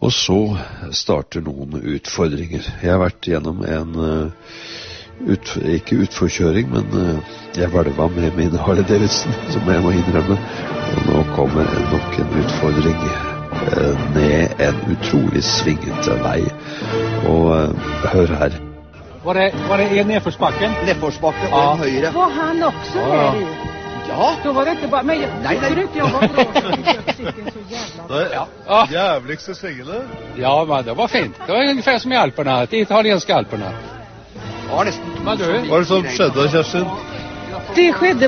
Og så starter noen utfordringer. Jeg har vært gjennom en, ikke utforkjøring, men jeg valva med min Harley Davidson, som jeg må innrømme. Og nå kommer nok en utfordring ned en utrolig svingete vei. Og hør her. Var det nedforsbakken? Nedforsbakken og en høyre. Var han också där i? Ja. Då var det inte bara... Men jag tycker inte jag var bra som fick upp cykeln så jävla... Ja. Jävligste svingene. Ja, men det var fint. Det var ungefär som i Alperna, de italienska Alperna. Ja, nesten. Hva er det som skjedde, Kjerstin? Det skedde